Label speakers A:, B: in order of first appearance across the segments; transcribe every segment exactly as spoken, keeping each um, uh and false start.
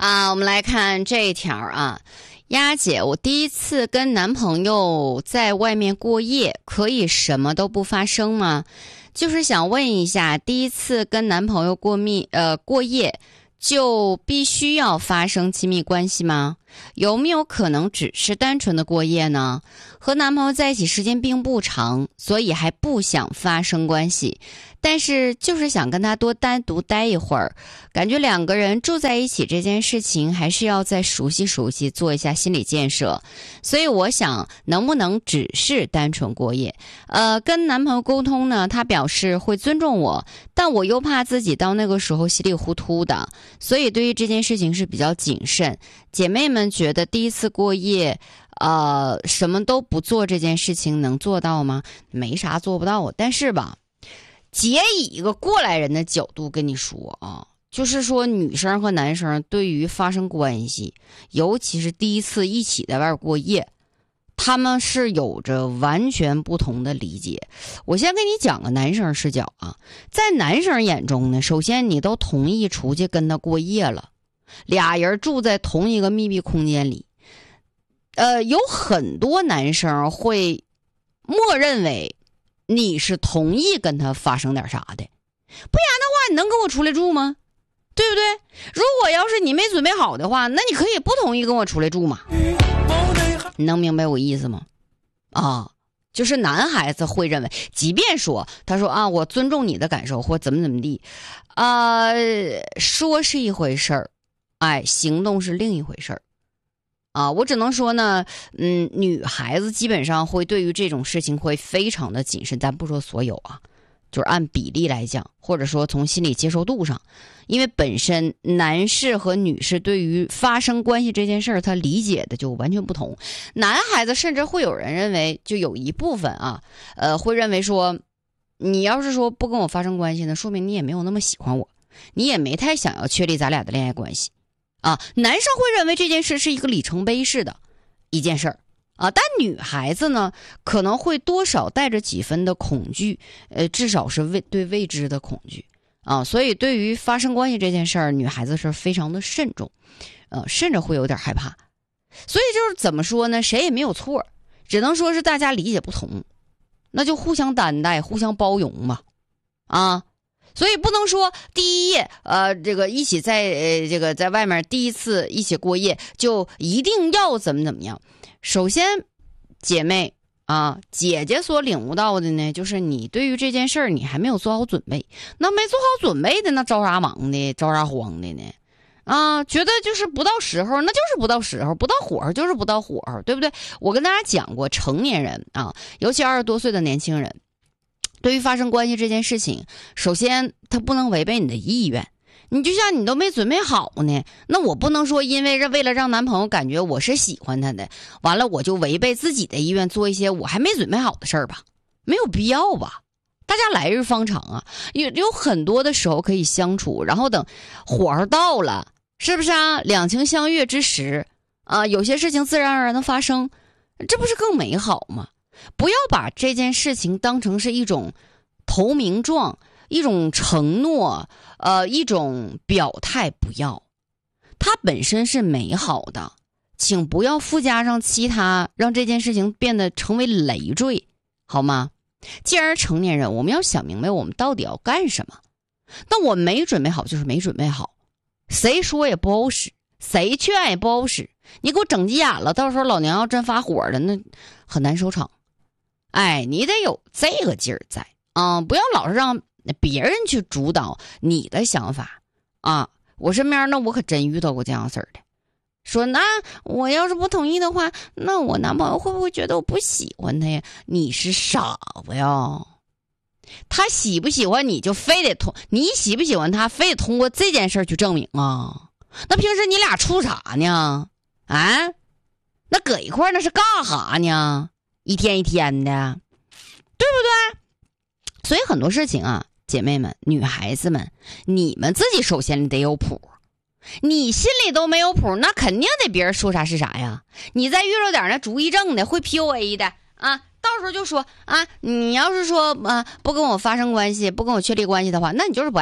A: 啊，我们来看这一条啊，丫姐，我第一次跟男朋友在外面过夜，可以什么都不发生吗？就是想问一下，第一次跟男朋友过密呃过夜，就必须要发生亲密关系吗？有没有可能只是单纯的过夜呢？和男朋友在一起时间并不长，所以还不想发生关系，但是就是想跟他多单独待一会儿，感觉两个人住在一起这件事情还是要再熟悉熟悉，做一下心理建设。所以我想能不能只是单纯过夜？呃，跟男朋友沟通呢，他表示会尊重我，但我又怕自己到那个时候稀里糊涂的，所以对于这件事情是比较谨慎。姐妹们觉得第一次过夜呃，什么都不做这件事情能做到吗？没啥做不到，但是吧，姐以一个过来人的角度跟你说啊，就是说女生和男生对于发生关系，尤其是第一次一起在外边过夜，他们是有着完全不同的理解。我先跟你讲个男生视角啊，在男生眼中呢，首先你都同意出去跟他过夜了，俩人住在同一个密闭空间里，呃，有很多男生会默认为你是同意跟他发生点啥的，不然的话你能跟我出来住吗？对不对？如果要是你没准备好的话，那你可以不同意跟我出来住嘛。你能明白我意思吗？啊，就是男孩子会认为，即便说他说啊，我尊重你的感受或怎么怎么地，呃，说是一回事儿，哎，行动是另一回事儿。啊，我只能说呢，嗯，女孩子基本上会对于这种事情会非常的谨慎，但不说所有啊，就是按比例来讲，或者说从心理接受度上，因为本身男士和女士对于发生关系这件事儿，他理解的就完全不同。男孩子甚至会有人认为，就有一部分啊，呃，会认为说，你要是说不跟我发生关系呢，说明你也没有那么喜欢我，你也没太想要确立咱俩的恋爱关系。啊，男生会认为这件事是一个里程碑式的一件事儿啊，但女孩子呢，可能会多少带着几分的恐惧，呃，至少是未对未知的恐惧啊，所以对于发生关系这件事儿，女孩子是非常的慎重，呃，甚至会有点害怕。所以就是怎么说呢，谁也没有错，只能说是大家理解不同，那就互相担待，互相包容嘛，啊。所以不能说第一夜，呃，这个一起在呃这个在外面第一次一起过夜就一定要怎么怎么样。首先，姐妹啊，姐姐所领悟到的呢，就是你对于这件事儿你还没有做好准备。那没做好准备的，那着啥忙的，着啥慌的呢？啊，觉得就是不到时候，那就是不到时候，不到火候就是不到火候，对不对？我跟大家讲过，成年人啊，尤其二十多岁的年轻人。对于发生关系这件事情，首先他不能违背你的意愿，你就像你都没准备好呢，那我不能说因为为了让男朋友感觉我是喜欢他的，完了我就违背自己的意愿做一些我还没准备好的事儿吧，没有必要吧。大家来日方长啊，有有很多的时候可以相处，然后等火候到了，是不是啊？两情相悦之时啊，有些事情自然而然的发生，这不是更美好吗？不要把这件事情当成是一种投名状，一种承诺，呃，一种表态，不要。它本身是美好的，请不要附加上其他，让这件事情变得成为累赘，好吗？既然是成年人，我们要想明白我们到底要干什么。那我没准备好就是没准备好，谁说也不好使，谁劝也不好使。你给我整急眼了，到时候老娘要真发火了，那很难收场。哎，你得有这个劲儿在啊、呃，不要老是让别人去主导你的想法啊。我身边呢，我可真遇到过这样事儿的，说那我要是不同意的话，那我男朋友会不会觉得我不喜欢他呀？你是傻子呀？他喜不喜欢你就非得通，你喜不喜欢他非得通过这件事儿去证明啊？那平时你俩处啥呢？啊，那搁一块儿那是干哈呢？一天一天的，对不对？所以很多事情啊，姐妹们、女孩子们，你们自己首先得有谱，你心里都没有谱，那肯定得别人说啥是啥呀。你再遇着点那主意正的，会 P U A 的啊，到时候就说啊，你要是说啊不跟我发生关系，不跟我确立关系的话，那你就是不爱我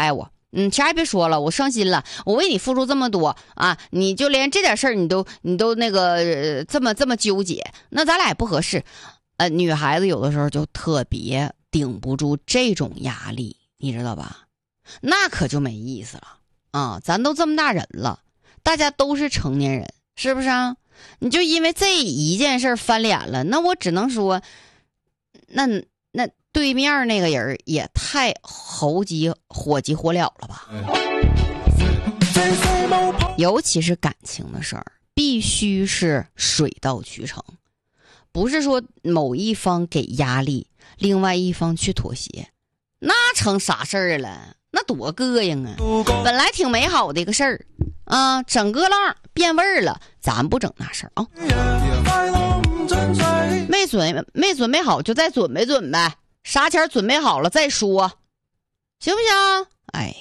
A: 嗯，啥也别说了，我伤心了，我为你付出这么多啊，你就连这点事儿你都你都那个、呃、这么这么纠结，那咱俩也不合适。呃，女孩子有的时候就特别顶不住这种压力，你知道吧？那可就没意思了啊！咱都这么大人了，大家都是成年人，是不是啊？你就因为这一件事翻脸了，那我只能说，那那对面那个人也太猴急火急火燎了吧？尤其是感情的事儿，必须是水到渠成，不是说某一方给压力，另外一方去妥协，那成啥事儿了？那多膈应啊！本来挺美好的一个事儿啊，整个浪变味儿了，咱不整那事儿啊！没准没准备好就再准备准备，啥前准备好了再说，行不行？哎。